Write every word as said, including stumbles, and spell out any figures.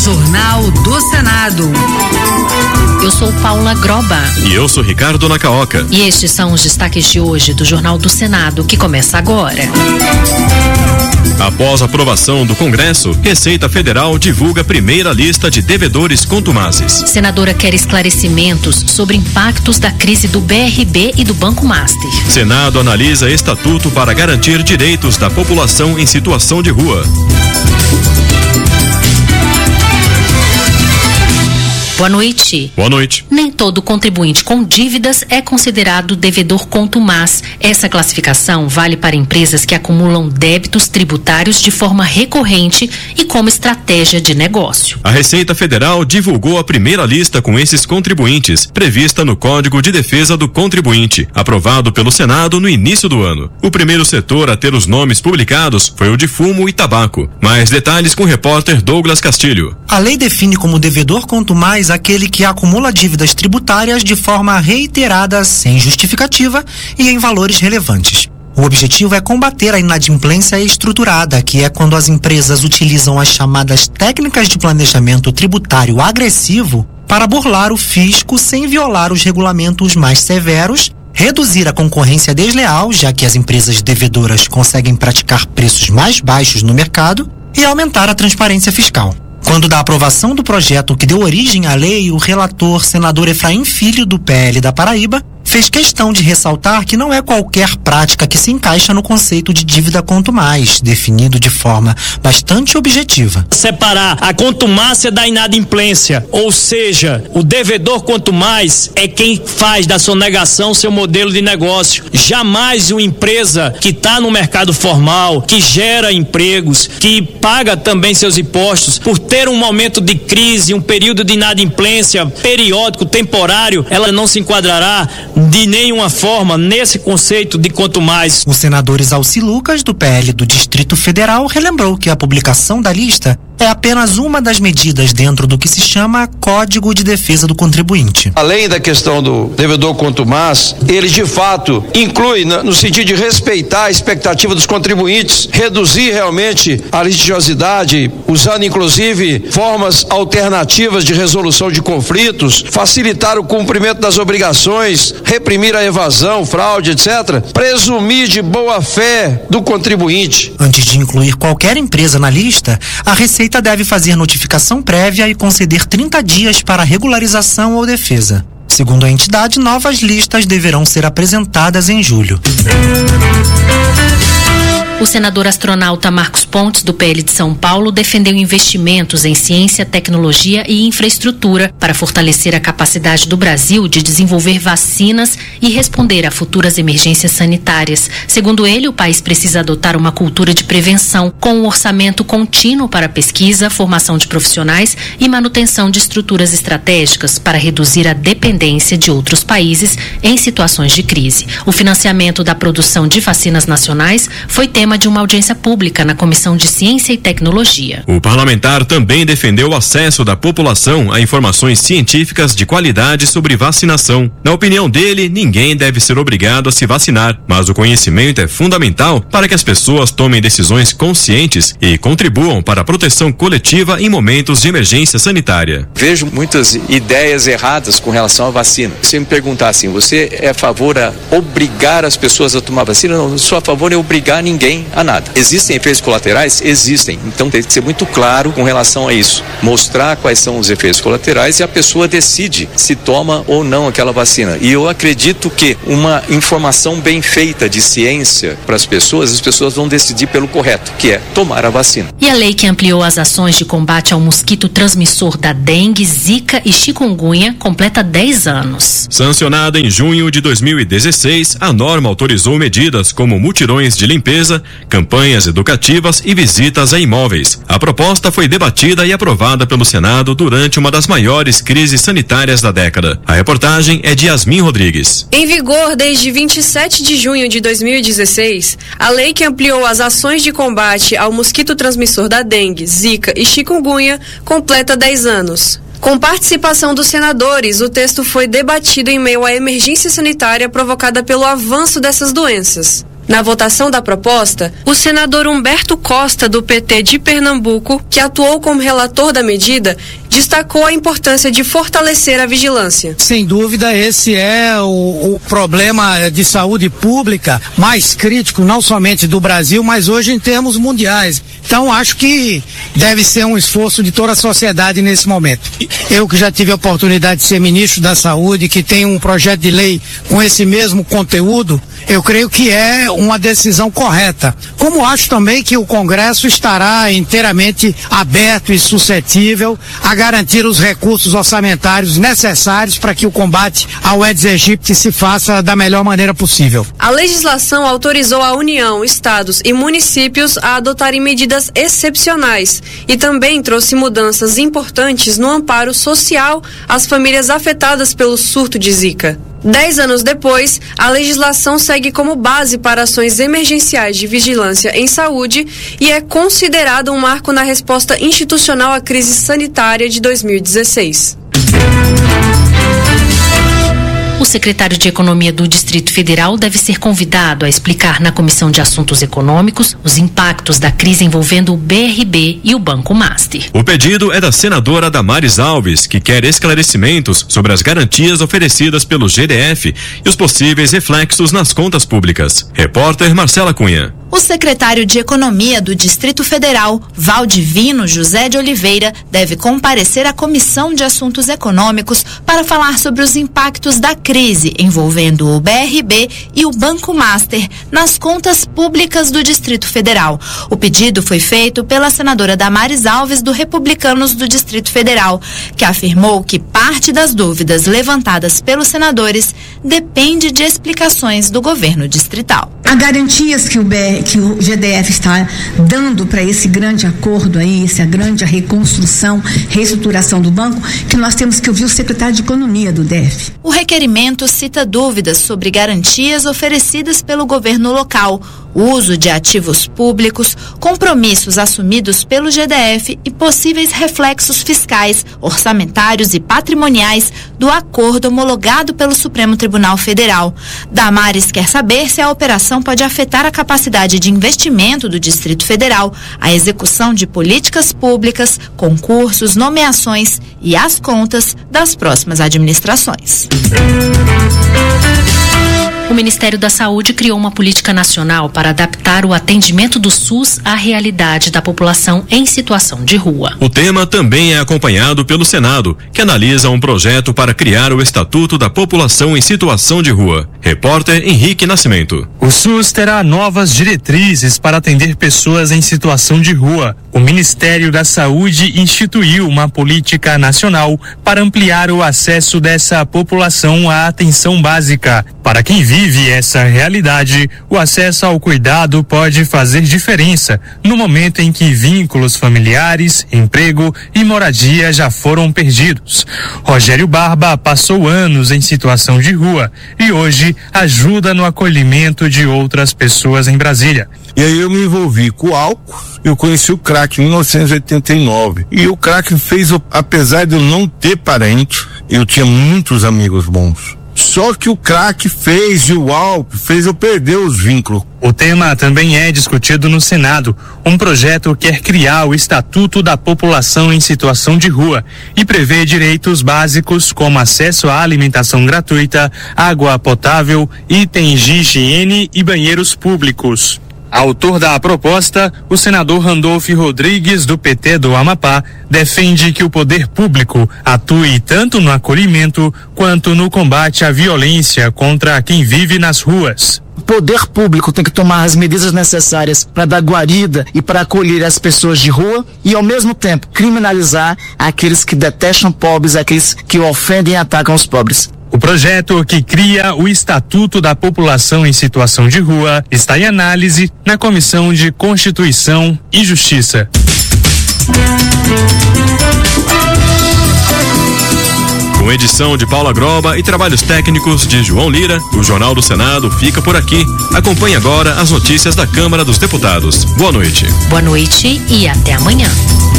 Jornal do Senado. Eu sou Paula Groba. E eu sou Ricardo Nacaoca. E estes são os destaques de hoje do Jornal do Senado, que começa agora. Após a aprovação do Congresso, Receita Federal divulga a primeira lista de devedores contumazes. Senadora quer esclarecimentos sobre impactos da crise do B R B e do Banco Master. Senado analisa estatuto para garantir direitos da população em situação de rua. Boa noite. Boa noite. Nem todo contribuinte com dívidas é considerado devedor contumaz. Essa classificação vale para empresas que acumulam débitos tributários de forma recorrente e como estratégia de negócio. A Receita Federal divulgou a primeira lista com esses contribuintes, prevista no Código de Defesa do Contribuinte, aprovado pelo Senado no início do ano. O primeiro setor a ter os nomes publicados foi o de fumo e tabaco. Mais detalhes com o repórter Douglas Castilho. A lei define como devedor contumaz aquele que acumula dívidas tributárias de forma reiterada, sem justificativa e em valores relevantes. O objetivo é combater a inadimplência estruturada, que é quando as empresas utilizam as chamadas técnicas de planejamento tributário agressivo para burlar o fisco sem violar os regulamentos mais severos, reduzir a concorrência desleal, já que as empresas devedoras conseguem praticar preços mais baixos no mercado, e aumentar a transparência fiscal. Quando da aprovação do projeto que deu origem à lei, o relator, senador Efraim Filho, do P L da Paraíba, fez questão de ressaltar que não é qualquer prática que se encaixa no conceito de dívida contumaz, definido de forma bastante objetiva. Separar a contumácia da inadimplência, ou seja, o devedor contumaz é quem faz da sonegação seu modelo de negócio. Jamais uma empresa que está no mercado formal, que gera empregos, que paga também seus impostos, por ter um momento de crise, um período de inadimplência periódico, temporário, ela não se enquadrará de nenhuma forma nesse conceito de contumaz. O senador Exalci Lucas, do P L do Distrito Federal, relembrou que a publicação da lista é apenas uma das medidas dentro do que se chama Código de Defesa do Contribuinte. Além da questão do devedor contumaz, ele de fato inclui no sentido de respeitar a expectativa dos contribuintes, reduzir realmente a litigiosidade, usando inclusive formas alternativas de resolução de conflitos, facilitar o cumprimento das obrigações, reprimir a evasão, fraude, etcétera, presumir de boa fé do contribuinte. Antes de incluir qualquer empresa na lista, a Receita deve fazer notificação prévia e conceder trinta dias para regularização ou defesa. Segundo a entidade, novas listas deverão ser apresentadas em julho. O senador astronauta Marcos Pontes, do P L de São Paulo, defendeu investimentos em ciência, tecnologia e infraestrutura para fortalecer a capacidade do Brasil de desenvolver vacinas e responder a futuras emergências sanitárias. Segundo ele, o país precisa adotar uma cultura de prevenção, com um orçamento contínuo para pesquisa, formação de profissionais e manutenção de estruturas estratégicas para reduzir a dependência de outros países em situações de crise. O financiamento da produção de vacinas nacionais foi tema de uma audiência pública na Comissão de Ciência e Tecnologia. O parlamentar também defendeu o acesso da população a informações científicas de qualidade sobre vacinação. Na opinião dele, ninguém deve ser obrigado a se vacinar, mas o conhecimento é fundamental para que as pessoas tomem decisões conscientes e contribuam para a proteção coletiva em momentos de emergência sanitária. Vejo muitas ideias erradas com relação à vacina. Se me perguntar assim, você é a favor a obrigar as pessoas a tomar vacina? Não, não sou a favor de obrigar ninguém a nada. Existem efeitos colaterais? Existem. Então tem que ser muito claro com relação a isso. Mostrar quais são os efeitos colaterais e a pessoa decide se toma ou não aquela vacina. E eu acredito que uma informação bem feita de ciência para as pessoas, as pessoas vão decidir pelo correto, que é tomar a vacina. E a lei que ampliou as ações de combate ao mosquito transmissor da dengue, zika e chikungunya completa dez anos. Sancionada em junho de dois mil e dezesseis, a norma autorizou medidas como mutirões de limpeza, campanhas educativas e visitas a imóveis. A proposta foi debatida e aprovada pelo Senado durante uma das maiores crises sanitárias da década. A reportagem é de Yasmin Rodrigues. Em vigor desde vinte e sete de junho de dois mil e dezesseis, a lei que ampliou as ações de combate ao mosquito transmissor da dengue, zika e chikungunya completa dez anos. Com participação dos senadores, o texto foi debatido em meio à emergência sanitária provocada pelo avanço dessas doenças. Na votação da proposta, o senador Humberto Costa, do P T de Pernambuco, que atuou como relator da medida, destacou a importância de fortalecer a vigilância. Sem dúvida, esse é o, o problema de saúde pública mais crítico, não somente do Brasil, mas hoje em termos mundiais. Então, acho que deve ser um esforço de toda a sociedade nesse momento. Eu que já tive a oportunidade de ser ministro da Saúde, que tem um projeto de lei com esse mesmo conteúdo, eu creio que é uma decisão correta. Como acho também que o Congresso estará inteiramente aberto e suscetível a garantir os recursos orçamentários necessários para que o combate ao Aedes aegypti se faça da melhor maneira possível. A legislação autorizou a União, estados e municípios a adotarem medidas excepcionais e também trouxe mudanças importantes no amparo social às famílias afetadas pelo surto de Zika. Dez anos depois, a legislação segue como base para ações emergenciais de vigilância em saúde e é considerada um marco na resposta institucional à crise sanitária de dois mil e dezesseis. O secretário de Economia do Distrito Federal deve ser convidado a explicar na Comissão de Assuntos Econômicos os impactos da crise envolvendo o B R B e o Banco Master. O pedido é da senadora Damares Alves, que quer esclarecimentos sobre as garantias oferecidas pelo G D F e os possíveis reflexos nas contas públicas. Repórter Marcela Cunha. O secretário de Economia do Distrito Federal, Valdivino José de Oliveira, deve comparecer à Comissão de Assuntos Econômicos para falar sobre os impactos da crise envolvendo o B R B e o Banco Master nas contas públicas do Distrito Federal. O pedido foi feito pela senadora Damares Alves, do Republicanos do Distrito Federal, que afirmou que parte das dúvidas levantadas pelos senadores depende de explicações do governo distrital. Há garantias que o, B R, que o G D F está dando para esse grande acordo aí, essa grande reconstrução, reestruturação do banco, que nós temos que ouvir o secretário de Economia do D F. O requerimento cita dúvidas sobre garantias oferecidas pelo governo local, uso de ativos públicos, compromissos assumidos pelo G D F e possíveis reflexos fiscais, orçamentários e patrimoniais do acordo homologado pelo Supremo Tribunal Federal. Damares quer saber se a operação pode afetar a capacidade de investimento do Distrito Federal, a execução de políticas públicas, concursos, nomeações e as contas das próximas administrações. O Ministério da Saúde criou uma política nacional para adaptar o atendimento do SUS à realidade da população em situação de rua. O tema também é acompanhado pelo Senado, que analisa um projeto para criar o Estatuto da População em Situação de Rua. Repórter Henrique Nascimento. O SUS terá novas diretrizes para atender pessoas em situação de rua. O Ministério da Saúde instituiu uma política nacional para ampliar o acesso dessa população à atenção básica. Para quem vive essa realidade, o acesso ao cuidado pode fazer diferença no momento em que vínculos familiares, emprego e moradia já foram perdidos. Rogério Barba passou anos em situação de rua e hoje ajuda no acolhimento de outras pessoas em Brasília. E aí eu me envolvi com o álcool, eu conheci o crack em mil novecentos e oitenta e nove. E o crack fez, apesar de eu não ter parente, eu tinha muitos amigos bons. Só que o crack fez e o álcool fez eu perder os vínculos. O tema também é discutido no Senado. Um projeto quer criar o Estatuto da População em Situação de Rua e prevê direitos básicos como acesso à alimentação gratuita, água potável, itens de higiene e banheiros públicos. Autor da proposta, o senador Randolfo Rodrigues, do P T do Amapá, defende que o poder público atue tanto no acolhimento quanto no combate à violência contra quem vive nas ruas. O poder público tem que tomar as medidas necessárias para dar guarida e para acolher as pessoas de rua e, ao mesmo tempo, criminalizar aqueles que detestam pobres, aqueles que ofendem e atacam os pobres. O projeto que cria o Estatuto da População em Situação de Rua está em análise na Comissão de Constituição e Justiça. Com edição de Paula Groba e trabalhos técnicos de João Lira, o Jornal do Senado fica por aqui. Acompanhe agora as notícias da Câmara dos Deputados. Boa noite. Boa noite e até amanhã.